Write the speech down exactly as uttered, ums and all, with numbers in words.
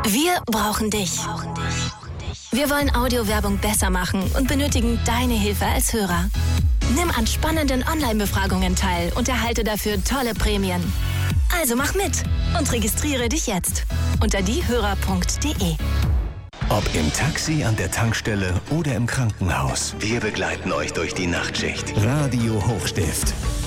Wir brauchen dich. Wir wollen Audiowerbung besser machen und benötigen deine Hilfe als Hörer. Nimm an spannenden Online-Befragungen teil und erhalte dafür tolle Prämien. Also mach mit und registriere dich jetzt unter diehörer punkt de. Ob im Taxi, an der Tankstelle oder im Krankenhaus. Wir begleiten euch durch die Nachtschicht. Radio Hochstift.